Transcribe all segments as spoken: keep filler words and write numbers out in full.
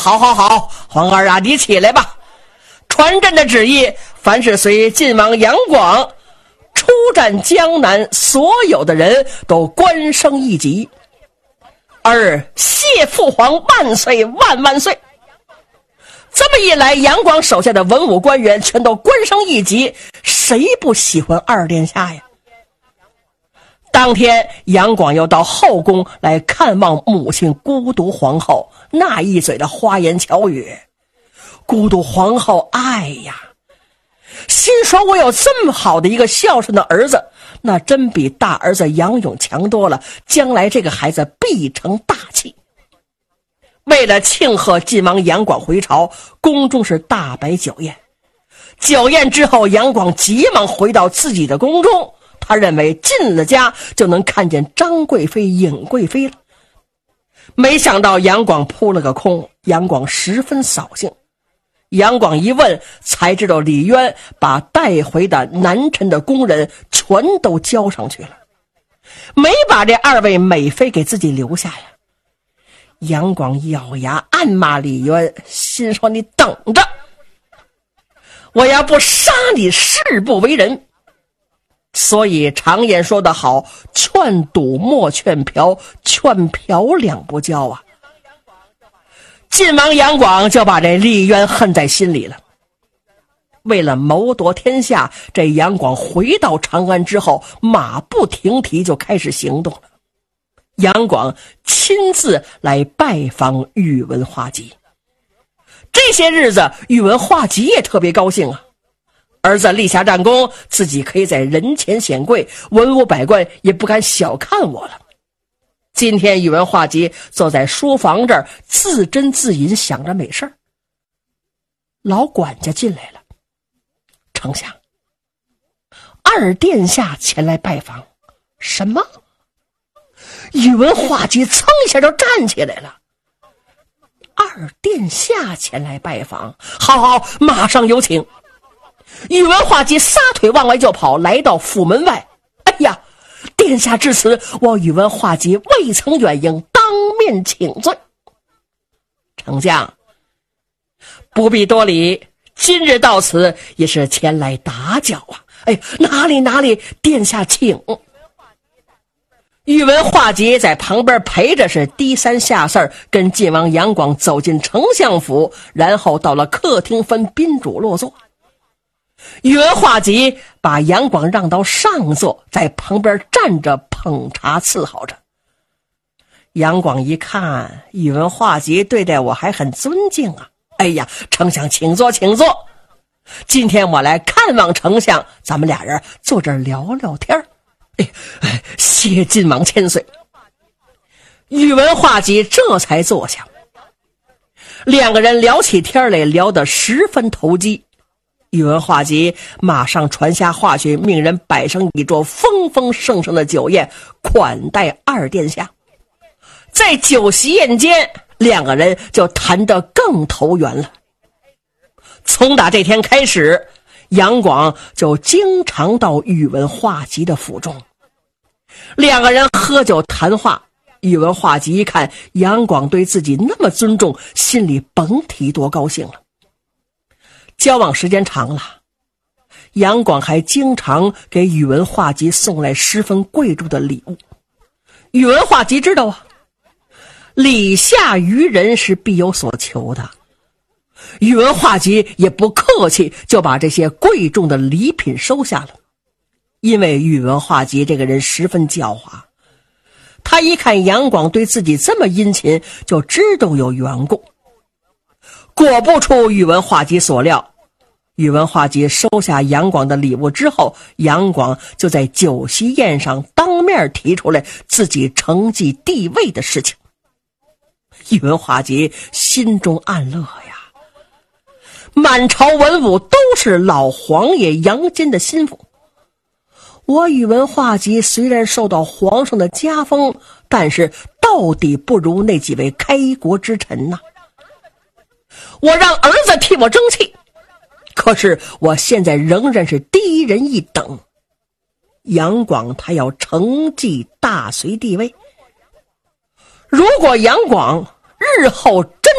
好好好，皇儿啊，你起来吧。传朕的旨意，凡是随晋王杨广出战江南，所有的人都官升一级。而谢父皇万岁万万岁！这么一来，杨广手下的文武官员全都官升一级，谁不喜欢二殿下呀？当天，杨广又到后宫来看望母亲孤独皇后，那一嘴的花言巧语，孤独皇后爱呀，心说我有这么好的一个孝顺的儿子，那真比大儿子杨勇强多了，将来这个孩子必成大器。为了庆贺晋王杨广回朝，宫中是大摆酒宴。酒宴之后，杨广急忙回到自己的宫中，他认为进了家就能看见张贵妃、尹贵妃了。没想到杨广扑了个空，杨广十分扫兴。杨广一问，才知道李渊把带回的南陈的工人全都交上去了，没把这二位美妃给自己留下呀。杨广咬牙暗骂李渊，心说你等着，我要不杀你誓不为人。所以常言说得好，劝赌莫劝嫖，劝嫖两不交啊。晋王杨广就把这李渊恨在心里了。为了谋夺天下，这杨广回到长安之后，马不停蹄就开始行动了。杨广亲自来拜访宇文化及。这些日子，宇文化及也特别高兴啊，儿子立下战功，自己可以在人前显贵，文武百官也不敢小看我了。今天宇文化及坐在书房这儿自斟自饮，想着美事儿。老管家进来了，丞相，二殿下前来拜访。什么？宇文化及噌一下就站起来了。二殿下前来拜访，好好，马上有请。宇文化及撒腿往外就跑，来到府门外。哎呀，殿下至此，我宇文化及未曾远迎，当面请罪。丞相不必多礼，今日到此也是前来打搅啊。哎，哪里哪里，殿下请。宇文化及在旁边陪着，是低三下四跟晋王杨广走进丞相府，然后到了客厅分宾主落座。宇文化及把杨广让到上座，在旁边站着捧茶伺候着。杨广一看宇文化及对待我还很尊敬啊，哎呀，丞相请坐请坐，今天我来看望丞相，咱们俩人坐这儿聊聊天儿。哎哎，谢晋王千岁。宇文化及这才坐下，两个人聊起天来，聊得十分投机。宇文化及马上传下话去，命人摆上一桌丰丰盛盛的酒宴，款待二殿下。在酒席宴间，两个人就谈得更投缘了。从打这天开始，杨广就经常到宇文化及的府中，两个人喝酒谈话。宇文化及一看杨广对自己那么尊重，心里甭提多高兴了。交往时间长了，杨广还经常给宇文化及送来十分贵重的礼物。宇文化及知道啊，礼下于人是必有所求的。宇文化及也不客气，就把这些贵重的礼品收下了。因为宇文化及这个人十分狡猾，他一看杨广对自己这么殷勤，就知道有缘故。果不出宇文化及所料，宇文化及收下杨广的礼物之后，杨广就在酒席宴上当面提出来自己承继帝位的事情。宇文化及心中暗乐呀，满朝文武都是老皇爷杨坚的心腹，我宇文化及虽然受到皇上的加封，但是到底不如那几位开国之臣呐、啊。我让儿子替我争气，可是我现在仍然是低人一等。杨广他要承继大隋帝位，如果杨广日后真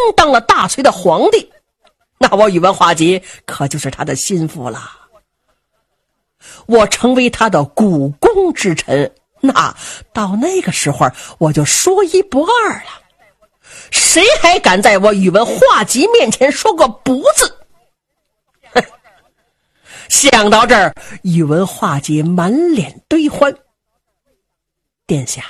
当了大隋的皇帝，那我宇文化及可就是他的心腹了。我成为他的股肱之臣，那到那个时候我就说一不二了。谁还敢在我宇文化及面前说个不字？想到这儿，宇文化及满脸堆欢。殿下，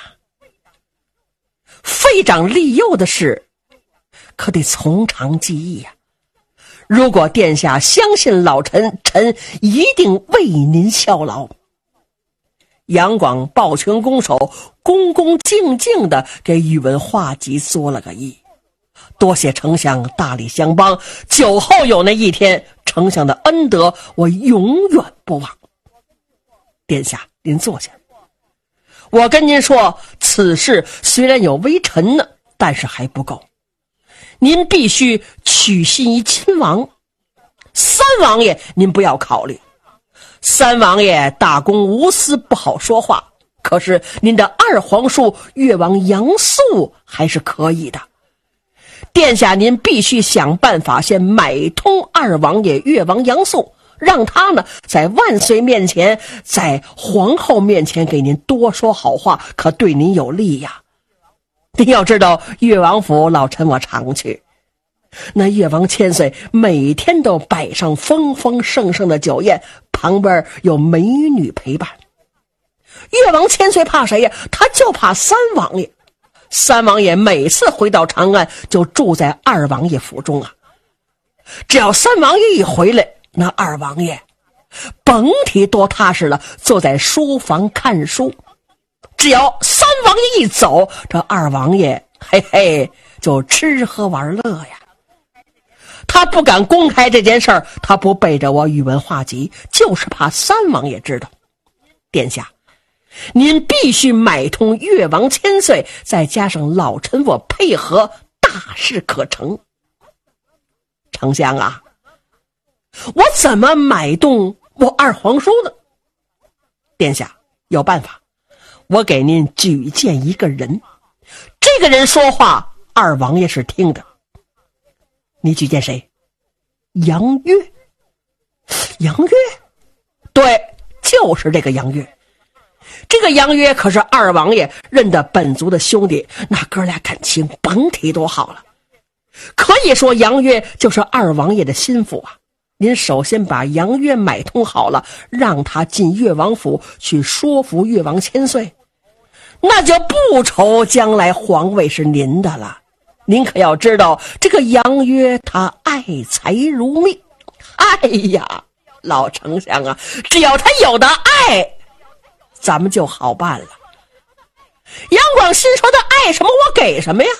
废长立幼的事可得从长计议呀、啊。如果殿下相信老臣，臣一定为您效劳。杨广抱拳拱手，恭恭敬敬地给宇文化及作了个揖。多谢丞相大力相帮，酒后有那一天，丞相的恩德我永远不忘。殿下，您坐下。我跟您说，此事虽然有微臣呢，但是还不够。您必须取信于亲王，三王爷您不要考虑。三王爷大公无私，不好说话，可是您的二皇叔越王杨素还是可以的。殿下您必须想办法先买通二王爷越王杨素，让他呢在万岁面前，在皇后面前给您多说好话，可对您有利呀。您要知道，越王府老臣我常去，那越王千岁每天都摆上丰丰盛盛的酒宴，旁边有美女陪伴。越王千岁怕谁呀？他就怕三王爷。三王爷每次回到长安就住在二王爷府中啊。只要三王爷一回来，那二王爷甭提多踏实了，坐在书房看书。只要三王爷一走，这二王爷嘿嘿就吃喝玩乐呀。他不敢公开这件事儿，他不背着我宇文化及，就是怕三王爷知道。殿下，您必须买通越王千岁，再加上老臣我配合，大事可成。丞相啊，我怎么买动我二皇叔呢？殿下，有办法，我给您举荐一个人，这个人说话二王爷是听的。你举荐谁？杨岳。杨岳？对，就是这个杨岳。这个杨岳可是二王爷认得本族的兄弟，那哥俩感情甭提多好了。可以说杨岳就是二王爷的心腹啊。您首先把杨岳买通好了，让他进越王府去说服越王千岁，那就不愁将来皇位是您的了。您可要知道，这个杨岳他爱财如命。哎呀，老丞相啊，只要他有的爱，咱们就好办了。杨广心说的爱什么我给什么呀。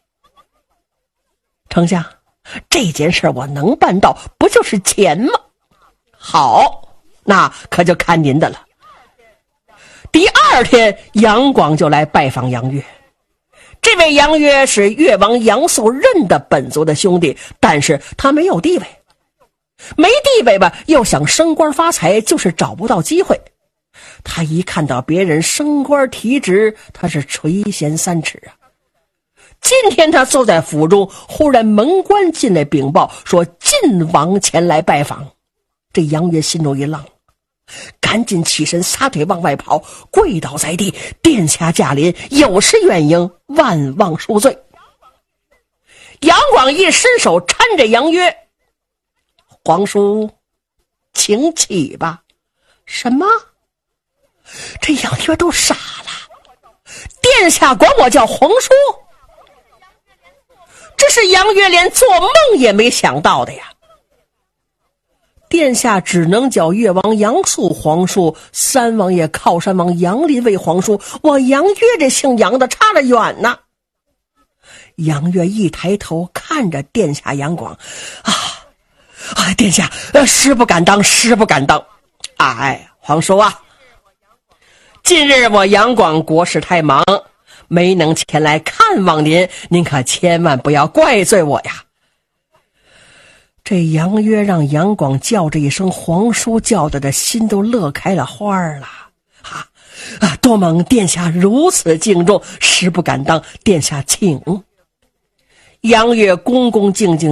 丞相，这件事我能办到，不就是钱吗？好，那可就看您的了。第二天，杨广就来拜访杨岳。这位杨岳是越王杨素认的本族的兄弟，但是他没有地位，没地位吧，又想升官发财，就是找不到机会。他一看到别人升官提职，他是垂涎三尺啊。今天他坐在府中，忽然门官进来禀报说晋王前来拜访。这杨岳心中一愣，赶紧起身撒腿往外跑，跪倒在地，殿下驾临，有失远迎，万望恕罪。杨广一伸手搀着杨岳，皇叔请起吧。什么？这杨岳都傻了，殿下管我叫皇叔，这是杨岳连做梦也没想到的呀。殿下只能叫越王杨素皇叔，三王爷靠山王杨林为皇叔，我杨岳这姓杨的差得远呢。杨岳一抬头看着殿下杨广，啊，哎，殿下，呃，实不敢当，实不敢当。哎，皇叔啊，近日我杨广国事太忙，没能前来看望您，您可千万不要怪罪我呀。这杨岳让杨广叫这一声皇叔，叫的这心都乐开了花了啊！啊，多蒙殿下如此敬重，实不敢当，殿下请。 杨岳恭恭敬敬